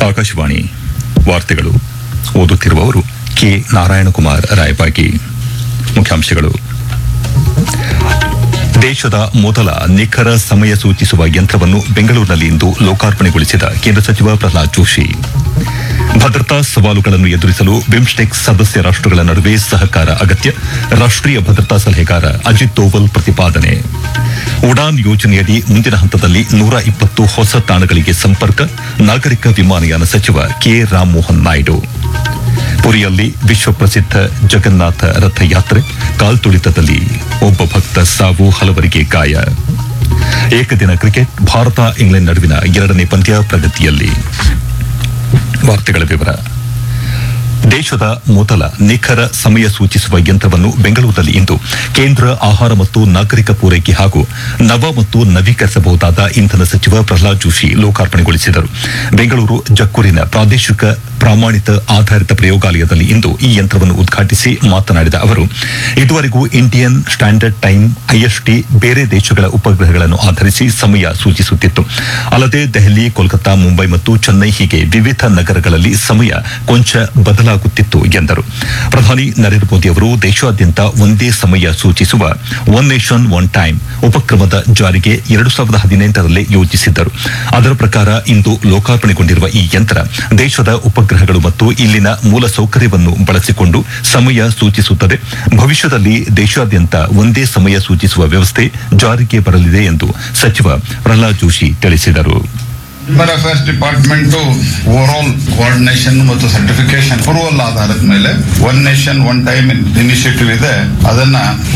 ಆಕಾಶವಾಣಿ ವಾರ್ತೆಗಳು ಓದುತ್ತಿರುವವರು ಕೆ ನಾರಾಯಣಕುಮಾರ್ ರಾಯಪಾಗಿ. ಮುಖ್ಯಾಂಶಗಳು. ದೇಶದ ಮೊದಲ ನಿಖರ ಸಮಯ ಸೂಚಿಸುವ ಯಂತ್ರವನ್ನು ಬೆಂಗಳೂರಿನಲ್ಲಿಂದು ಲೋಕಾರ್ಪಣೆಗೊಳಿಸಿದ ಕೇಂದ್ರ ಸಚಿವ ಪ್ರಹ್ಲಾದ್ ಜೋಶಿ. ಭದ್ರತಾ ಸವಾಲುಗಳನ್ನು ಎದುರಿಸಲು ಬಿಮ್ಸ್ಟೆಕ್ ಸದಸ್ಯ ರಾಷ್ಟಗಳ ನಡುವೆ ಸಹಕಾರ ಅಗತ್ಯ, ರಾಷ್ಟೀಯ ಭದ್ರತಾ ಸಲಹೆಗಾರ ಅಜಿತ್ ದೋವಲ್ ಪ್ರತಿಪಾದನೆ. ಉಡಾನ್ ಯೋಜನೆಯಡಿ ಮುಂದಿನ ಹಂತದಲ್ಲಿ 120 ಹೊಸ ತಾಣಗಳಿಗೆ ಸಂಪರ್ಕ, ನಾಗರಿಕ ವಿಮಾನಯಾನ ಸಚಿವ ಕೆ ರಾಮಮೋಹನ್ ನಾಯ್ಡು. ಪುರಿಯಲ್ಲಿ ವಿಶ್ವಪ್ರಸಿದ್ಧ ಜಗನ್ನಾಥ ರಥಯಾತ್ರೆ, ಕಾಲ್ತುಳಿತದಲ್ಲಿ ಒಬ್ಬ ಭಕ್ತ ಸಾವು, ಹಲವರಿಗೆ ಗಾಯ. ಏಕದಿನ ಕ್ರಿಕೆಟ್, ಭಾರತ ಇಂಗ್ಲೆಂಡ್ ನಡುವಿನ 2ನೇ ಪಂದ್ಯ ಪ್ರಗತಿಯಲ್ಲಿ. ವಾರ್ತೆಗಳ ವಿವರ. ದೇಶದ ಮೊದಲ ನಿಖರ ಸಮಯ ಸೂಚಿಸುವ ಯಂತ್ರವನ್ನು ಬೆಂಗಳೂರಿನಲ್ಲಿ ಇಂದು ಕೇಂದ್ರ ಆಹಾರ ಮತ್ತು ನಾಗರಿಕ ಪೂರೈಕೆ ಹಾಗೂ ನವ ಮತ್ತು ನವೀಕರಿಸಬಹುದಾದ ಇಂಧನ ಸಚಿವ ಪ್ರಹ್ಲಾದ್ ಜೋಶಿ ಲೋಕಾರ್ಪಣೆಗೊಳಿಸಿದರು. ಬೆಂಗಳೂರು ಜಕ್ಕೂರಿನ ಪ್ರಾದೇಶಿಕ ಪ್ರಮಾಣಿತ ಆಧಾರಿತ ಪ್ರಯೋಗಾಲಯದಲ್ಲಿ ಇಂದು ಈ ಯಂತ್ರವನ್ನು ಉದ್ಘಾಟಿಸಿ ಮಾತನಾಡಿದ ಅವರು, ಇದುವರೆಗೂ ಇಂಡಿಯನ್ ಸ್ಟ್ಯಾಂಡರ್ಡ್ ಟೈಮ್ ಐಎಸ್ಟಿ ಬೇರೆ ದೇಶಗಳ ಉಪಗ್ರಹಗಳನ್ನು ಆಧರಿಸಿ ಸಮಯ ಸೂಚಿಸುತ್ತಿತ್ತು. ಅಲ್ಲದೆ ದೆಹಲಿ, ಕೋಲ್ಕತ್ತಾ, ಮುಂಬೈ ಮತ್ತು ಚೆನ್ನೈ ಹೀಗೆ ವಿವಿಧ ನಗರಗಳಲ್ಲಿ ಸಮಯ ಕೊಂಚ ಬದಲಾಗುತ್ತಿತ್ತು ಎಂದರು. ಪ್ರಧಾನಿ ನರೇಂದ್ರ ಮೋದಿ ಅವರು ದೇಶಾದ್ಯಂತ ಒಂದೇ ಸಮಯ ಸೂಚಿಸುವ ಒನ್ ನೇಷನ್ ಒನ್ ಟೈಮ್ ಉಪಕ್ರಮದ ಜಾರಿಗೆ 2018ರಲ್ಲೇ ಯೋಜಿಸಿದ್ದರು. ಅದರ ಪ್ರಕಾರ ಇಂದು ಲೋಕಾರ್ಪಣೆಗೊಂಡಿರುವ ಈ ಯಂತ್ರ ದೇಶದ ಉಪಗ್ರಹಗಳು ಮತ್ತು ಇಲ್ಲಿನ ಮೂಲ ಸೌಕರ್ಯವನ್ನು ಬಳಸಿಕೊಂಡು ಸಮಯ ಸೂಚಿಸುತ್ತದೆ. ಭವಿಷ್ಯದಲ್ಲಿ ದೇಶಾದ್ಯಂತ ಒಂದೇ ಸಮಯ ಸೂಚಿಸುವ ವ್ಯವಸ್ಥೆ ಜಾರಿಗೆ ಬರಲಿದೆ ಎಂದು ಸಚಿವ ಪ್ರಹ್ಲಾದ್ ಜೋಶಿ ತಿಳಿಸಿದರು. Human affairs department over all coordination ಮತ್ತು ಸರ್ಟಿಫಿಕೇಶನ್ ಅಪ್ರೂವಲ್ ಆಧಾರದ ಮೇಲೆ one nation one time initiative ಇದೆ. ಅದನ್ನ